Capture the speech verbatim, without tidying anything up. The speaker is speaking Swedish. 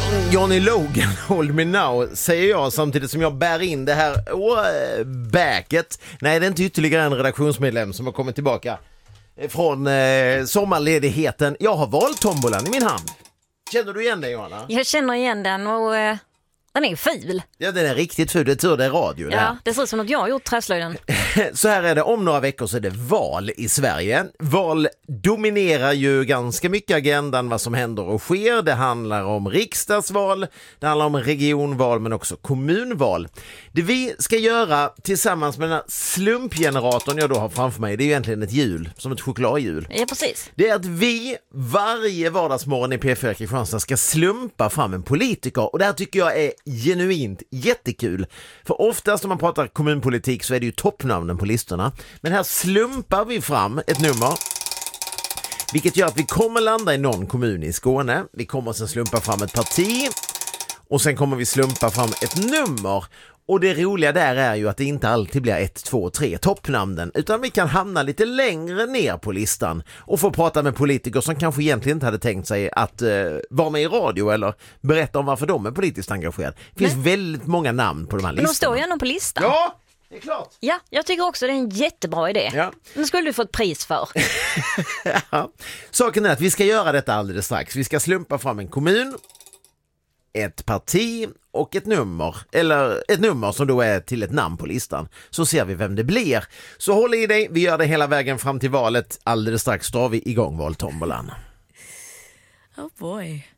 Johnny Logan, Hold Me Now, säger jag samtidigt som jag bär in det här oh, backet. Nej, det är inte ytterligare en redaktionsmedlem som har kommit tillbaka från eh, sommarledigheten. Jag har valtombolan i min hand. Känner du igen den, Johanna? Jag känner igen den och eh, den är ful. Ja, den är riktigt ful. Det är tur det är radio. Ja, det, det ser ut som att jag har gjort träslöjden. Så här är det, om några veckor så är det val i Sverige. Val dominerar ju ganska mycket agendan vad som händer och sker. Det handlar om riksdagsval, det handlar om regionval men också kommunval. Det vi ska göra tillsammans med den här slumpgeneratorn jag då har framför mig, det är ju egentligen ett hjul, som ett chokladhjul. Ja, precis. Det är att vi varje vardagsmorgon i P fyra Kristianstad ska slumpa fram en politiker, och det här tycker jag är genuint jättekul. För oftast när man pratar kommunpolitik så är det ju toppnamnen på listorna. Men här slumpar vi fram ett nummer, vilket gör att vi kommer landa i någon kommun i Skåne. Vi kommer sen slumpa fram ett parti och sen kommer vi slumpa fram ett nummer. Och det roliga där är ju att det inte alltid blir ett, två, tre toppnamnen, utan vi kan hamna lite längre ner på listan och få prata med politiker som kanske egentligen inte hade tänkt sig att uh, vara med i radio eller berätta om varför de är politiskt engagerade. Det finns Nej. väldigt många namn på de här listorna. Men de står ju ändå på listan. Ja, det är klart. Ja, jag tycker också det är en jättebra idé. Ja. Den skulle du få ett pris för. Ja. Saken är att vi ska göra detta alldeles strax. Vi ska slumpa fram en kommun, ett parti och ett nummer, eller ett nummer som då är till ett namn på listan. Så ser vi vem det blir. Så håll i dig, vi gör det hela vägen fram till valet. Alldeles strax drar vi igång valtombolan. Oh boy.